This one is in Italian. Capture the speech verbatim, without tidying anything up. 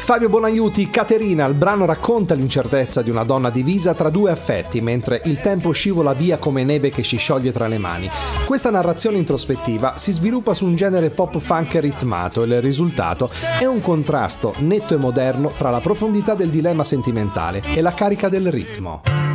Fabio Bonaiuti, Caterina, il brano racconta l'incertezza di una donna divisa tra due affetti mentre il tempo scivola via come neve che si scioglie tra le mani. Questa narrazione introspettiva si sviluppa su un genere pop funk ritmato e il risultato è un contrasto netto e moderno tra la profondità del dilemma sentimentale e la carica del ritmo.